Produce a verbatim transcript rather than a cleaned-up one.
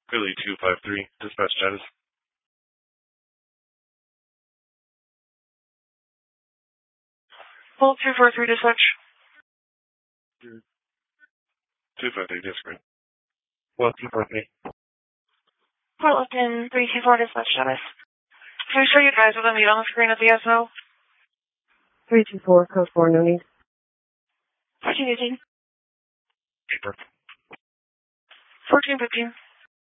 Philly two five three, dispatch status. Hold two four three, dispatch. two five three, dispatch. Well, two four three. Portland three two four, dispatch status. Can you show you guys with a need on the screen at the S O? three two four, code four, no need. fourteen eighteen. Paper. fourteen fifteen.